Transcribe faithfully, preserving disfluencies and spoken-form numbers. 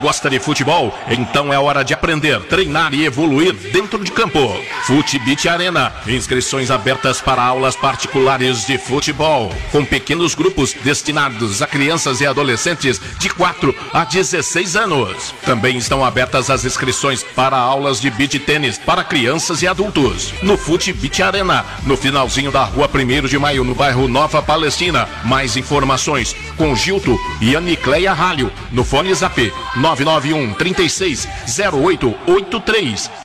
Gosta de futebol? Então é hora de aprender, treinar e evoluir dentro de campo. Fute Beach Arena. Inscrições abertas para aulas particulares de futebol, com pequenos grupos destinados a crianças e adolescentes de quatro a dezesseis anos. Também estão abertas as inscrições para aulas de beach tênis para crianças e adultos. No Fute Beach Arena, no finalzinho da rua primeiro de maio, no bairro Nova Palestina. Mais informações com Gilto e Anicleia Ralho, no fone Zap nove nove um, trinta e seis, zero oito oito três.